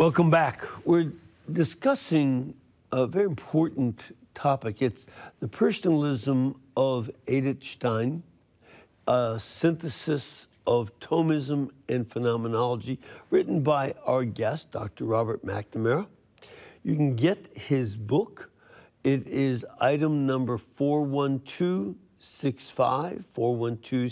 Welcome back. We're discussing a very important topic. It's the personalism of Edith Stein, a synthesis of Thomism and phenomenology, written by our guest, Dr. Robert McNamara. You can get his book. It is item number 41265,